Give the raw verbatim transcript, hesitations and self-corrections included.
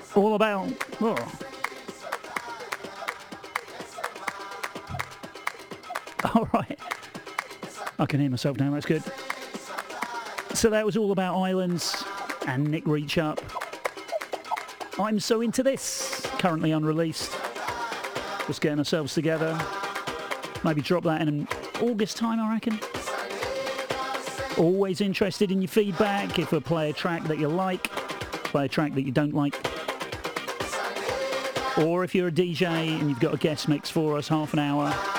All about... Oh. All right. I can hear myself now, that's good. So that was All About Islands and Nick Reach Up. I'm So Into This, currently unreleased. Just getting ourselves together. Maybe drop that in August time, I reckon. Always interested in your feedback. If I play a track that you like, play a track that you don't like. Or if you're a D J and you've got a guest mix for us, half an hour,